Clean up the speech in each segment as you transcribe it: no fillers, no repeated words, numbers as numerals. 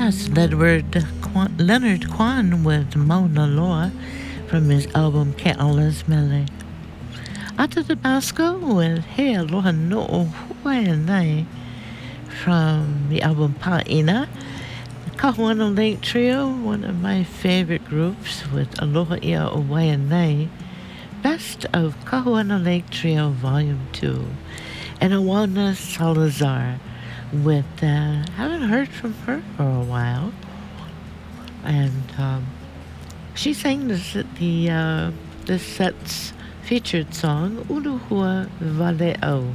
That's Leonard Kwan with Mauna Loa from his album Ke'ala's Mele. Ata Tabasco with He Aloha No'o Huaenai from the album Pa'ina. The Kahuana Lake Trio, one of my favorite groups with Aloha Ia Owaenai. Best of Kahuana Lake Trio Volume 2. And Awana Salazar with, haven't heard from her for a while. And she sang this set's featured song, Uluhua Vale'o.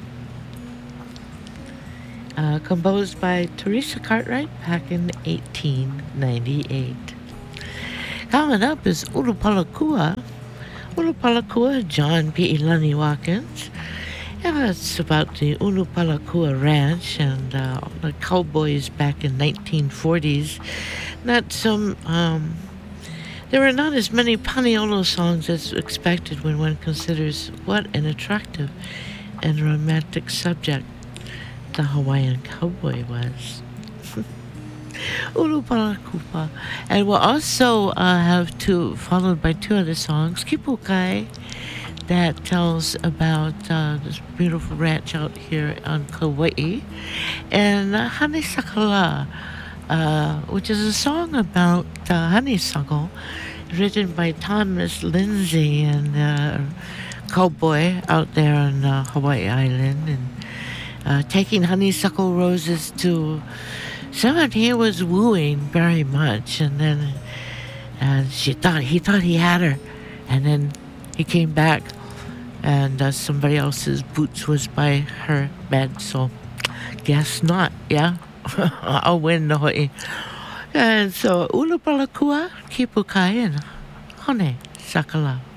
Composed by Teresa Cartwright back in 1898. Coming up is Ulupalakua. Ulupalakua, John P. Lunny Watkins. Yeah, it's about the Ulupalakua Ranch and the cowboys back in 1940s. There were not as many Paniolo songs as expected when one considers what an attractive and romantic subject the Hawaiian cowboy was. Ulupalakupa. And we'll also have followed by two other songs. Kipukai, that tells about this beautiful ranch out here on Kauai. And Hanisakala, which is a song about honeysuckle, written by Thomas Lindsay and cowboy out there on Hawaii Island, and taking honeysuckle roses to someone he was wooing very much, and then he thought he had her, and then he came back, and somebody else's boots was by her bed, so guess not, yeah? I'll win the hoi. And so, Ulupalakua, Kipukai, and Hone Sakala.